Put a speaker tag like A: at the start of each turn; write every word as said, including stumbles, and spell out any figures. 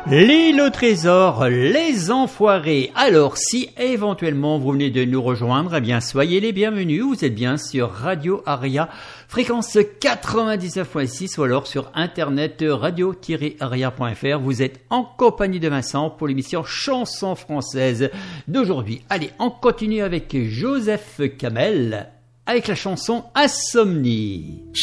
A: L'île au trésor, les enfoirés. Alors, si éventuellement vous venez de nous rejoindre, eh bien, soyez les bienvenus. Vous êtes bien sur Radio Aria, fréquence quatre-vingt-dix-neuf point six ou alors sur internet radio tiret aria point f r. Vous êtes en compagnie de Vincent pour l'émission Chansons françaises d'aujourd'hui. Allez, on continue avec Joseph Kamel avec la chanson Insomnie.